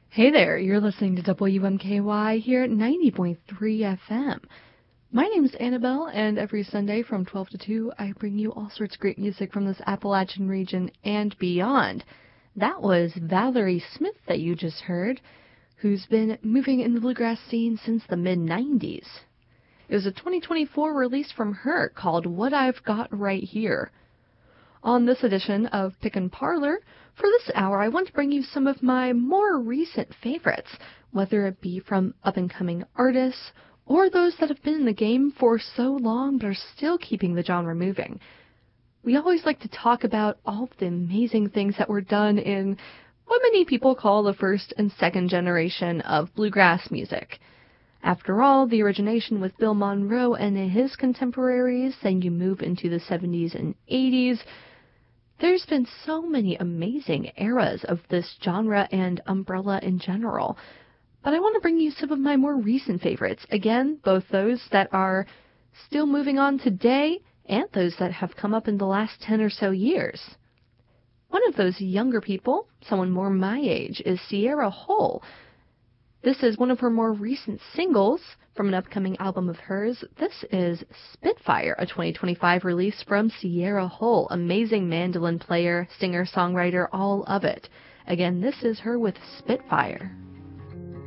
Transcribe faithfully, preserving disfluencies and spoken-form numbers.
Hey there, you're listening to W M K Y here at ninety point three F M. My name's Annabelle, and every Sunday from twelve to two, I bring you all sorts of great music from this Appalachian region and beyond. That was Valerie Smith that you just heard, who's been moving in the bluegrass scene since the mid nineties. It was a twenty twenty-four release from her called What I've Got Right Here. On this edition of Pick and Parlor, for this hour I want to bring you some of my more recent favorites, whether it be from up-and-coming artists or those that have been in the game for so long but are still keeping the genre moving. We always like to talk about all the amazing things that were done in what many people call the first and second generation of bluegrass music. After all, the origination with Bill Monroe and his contemporaries, then you move into the seventies and eighties. There's been so many amazing eras of this genre and umbrella in general, but I want to bring you some of my more recent favorites. Again, both those that are still moving on today and those that have come up in the last ten or so years. One of those younger people, someone more my age, is Sierra Hull. This is one of her more recent singles from an upcoming album of hers. This is Spitfire, a twenty twenty-five release from Sierra Hull. Amazing mandolin player, singer, songwriter, all of it. Again, this is her with Spitfire.